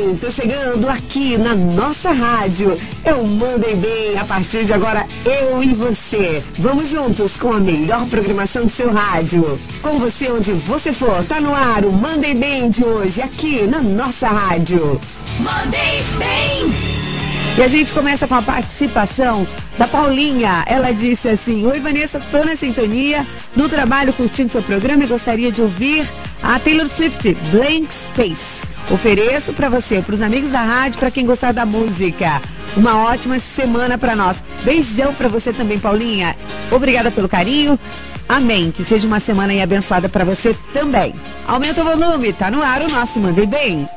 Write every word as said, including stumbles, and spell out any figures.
bem? Tô chegando aqui na nossa rádio. Eu mandei bem. A partir de agora, eu e você. Vamos juntos com a melhor programação do seu rádio. Com você onde você for. Tá no ar o Mandei Bem de hoje, aqui na nossa rádio. Mandei Bem! E a gente começa com a participação da Paulinha. Ela disse assim: oi Vanessa, tô na sintonia, no trabalho curtindo seu programa e gostaria de ouvir a Taylor Swift, Blank Space. Ofereço para você, para os amigos da rádio, para quem gostar da música. Uma ótima semana para nós. Beijão para você também, Paulinha. Obrigada pelo carinho. Amém. Que seja uma semana aí abençoada para você também. Aumenta o volume, tá no ar o nosso Mandei Bem.